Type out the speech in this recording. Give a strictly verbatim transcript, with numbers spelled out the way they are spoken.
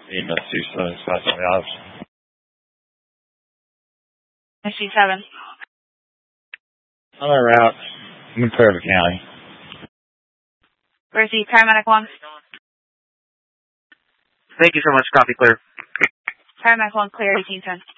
Need to see some of the others. I see seven. On our route, I'm in Fairfield County. Where's the paramedic one? Thank you so much. Copy, clear. Paramedic one, clear, eighteen ten.